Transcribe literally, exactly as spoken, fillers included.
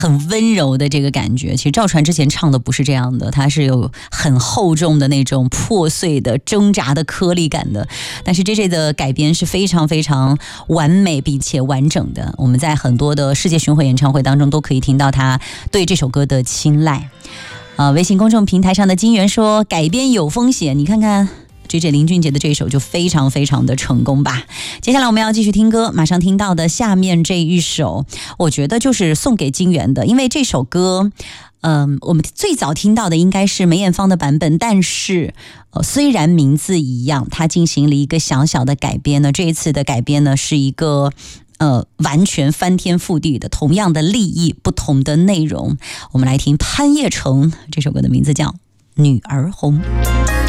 很温柔的这个感觉。其实赵传之前唱的不是这样的，他是有很厚重的那种破碎的挣扎的颗粒感的，但是 J J 的改编是非常非常完美并且完整的，我们在很多的世界巡回演唱会当中都可以听到他对这首歌的青睐。呃，微信公众平台上的金源说改编有风险，你看看J J 林俊杰的这一首就非常非常的成功吧。接下来我们要继续听歌，马上听到的下面这一首我觉得就是送给金源的，因为这首歌嗯，我们最早听到的应该是梅艳芳的版本，但是呃，虽然名字一样，它进行了一个小小的改编呢。这一次的改编呢是一个呃完全翻天覆地的，同样的立意，不同的内容。我们来听潘叶城这首歌的名字叫《女儿红》。